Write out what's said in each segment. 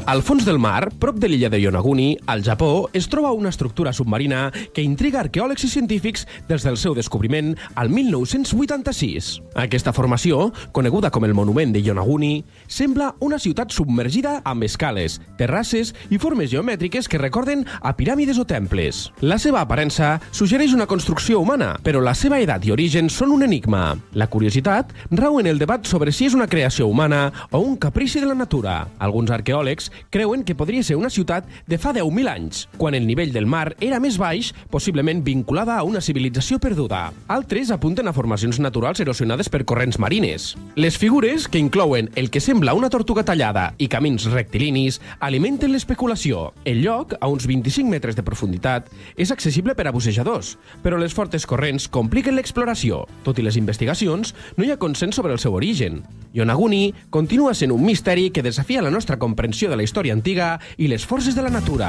Al fons del mar, prop de l'illa de Yonaguni, al Japó, es troba una estructura submarina que intriga arqueòlegs i científics des del seu descobriment al 1986. Aquesta formació, coneguda com el Monument de Yonaguni, sembla una ciutat submergida amb escales, terrasses i formes geomètriques que recorden a piràmides o temples. La seva aparença suggereix una construcció humana, però la seva edat i origen són un enigma. La curiositat rau en el debat sobre si és una creació humana o un caprici de la natura. Alguns arqueòlegs creuen que podria ser una ciutat de fa 10.000 anys, quan el nivell del mar era més baix, possiblement vinculada a una civilització perduda. Altres apunten a formacions naturals erosionades per corrents marines. Les figures, que inclouen el que sembla una tortuga tallada i camins rectilinis, alimenten l'especulació. El lloc, a uns 25 metres de profunditat, és accessible per a bussejadors, però les fortes corrents compliquen l'exploració. Tot i les investigacions, no hi ha consens sobre el seu origen. Yonaguni continua sent un misteri que desafia la nostra comprensió de la història antiga i les forces de la natura.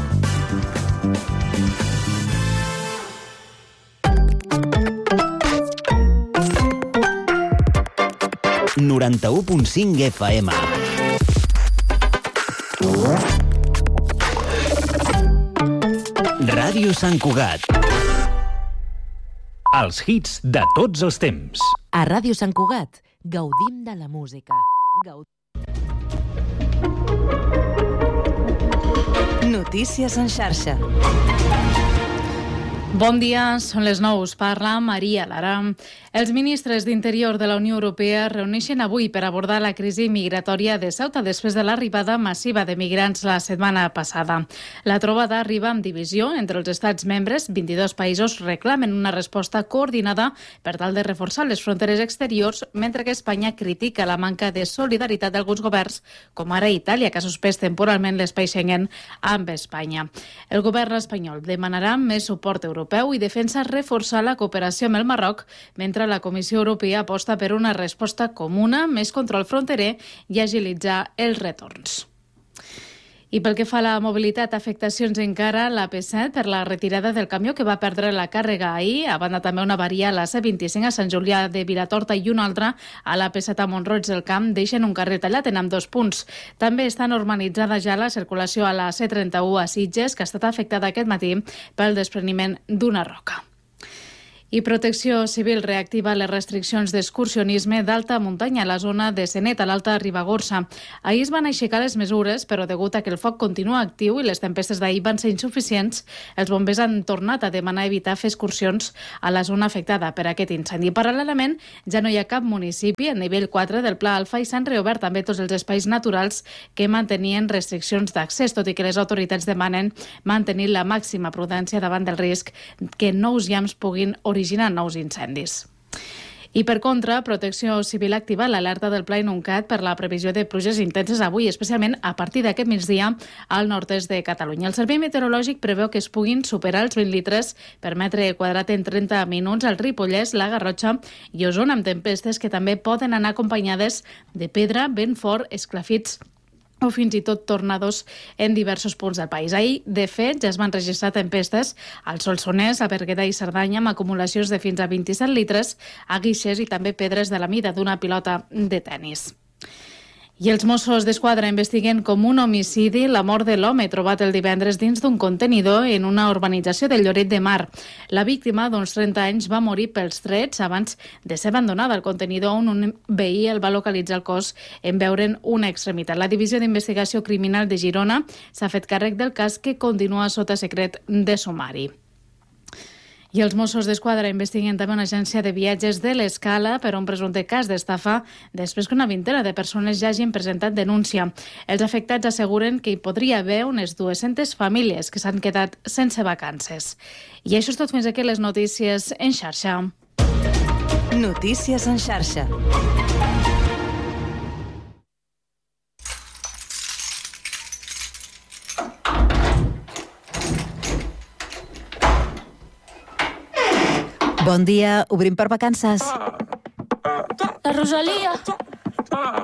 ...91.5 FM. Ràdio Sant Cugat. Els hits de tots els temps. A Ràdio Sant Cugat gaudim de la música. Notícies en xarxa. Bon dia, són les 9, us parla Maria Lara. Els ministres d'Interior de la Unió Europea es reuneixen avui per abordar la crisi migratòria de Ceuta després de l'arribada massiva de migrants la setmana passada. La trobada arriba amb divisió entre els estats membres. 22 països reclamen una resposta coordinada per tal de reforçar les fronteres exteriors, mentre que Espanya critica la manca de solidaritat d'alguns governs, com ara Itàlia, que ha suspès temporalment l'espai Schengen amb Espanya. El govern espanyol demanarà més suport europeu i defensa reforçar la cooperació amb el Marroc, mentre la Comissió Europea aposta per una resposta comuna, més control fronterer i agilitzar els retorns. I pel que fa a la mobilitat, afectacions encara a l'AP7 per la retirada del camió que va perdre la càrrega ahir, a banda també una avaria a la C25 a Sant Julià de Vilatorta i una altra a l'AP7 a Mont-roig del Camp deixen un carrer tallat en ambdós punts. També està normalitzada ja la circulació a la C31 a Sitges, que ha estat afectada aquest matí pel despreniment d'una roca. I Protecció Civil reactiva les restriccions d'excursionisme d'alta muntanya a la zona de Senet, a l'Alta Ribagorça. Ahir es van aixecar les mesures, però degut a que el foc continua actiu i les tempestes d'ahir van ser insuficients, els bombers han tornat a demanar evitar fer excursions a la zona afectada per aquest incendi. Paral·lelament, ja no hi ha cap municipi a nivell 4 del Pla Alfa i s'han reobert també tots els espais naturals que mantenien restriccions d'accés, tot i que les autoritats demanen mantenir la màxima prudència davant del risc que nous llams puguin originar nous incendis. I per contra, Protecció Civil activa l'alerta del Pla Inuncat per la previsió de pluges intenses avui, especialment a partir d'aquest migdia al nord-est de Catalunya. El Servei Meteorològic preveu que es puguin superar els 20 litres per metre quadrat en 30 minuts al Ripollès, la Garrotxa i Osona, amb tempestes que també poden anar acompanyades de pedra, vent fort, esclafits o fins i tot tornados en diversos punts del país. Ahir, de fet, ja es van registrar tempestes al Solsonès, a Berguedà i Cerdanya amb acumulacions de fins a 27 litres, a guixers i també pedres de la mida d'una pilota de tennis. I els Mossos d'Esquadra investiguen com un homicidi la mort de l'home trobat el divendres dins d'un contenidor en una urbanització de Lloret de Mar. La víctima, d'uns 30 anys, va morir pels trets abans de ser abandonada al contenidor on un veí el va localitzar el cos en veure'n una extremitat. La Divisió d'Investigació Criminal de Girona s'ha fet càrrec del cas, que continua sota secret de sumari. I els Mossos d'Esquadra investiguen també una agència de viatges de l'Escala per un presumpte cas d'estafa després que una vintena de persones ja hagin presentat denúncia. Els afectats asseguren que hi podria haver unes 200 famílies que s'han quedat sense vacances. I això és tot fins aquí les notícies en xarxa. Notícies en xarxa. Bon dia, obrim per vacances. La Rosalia.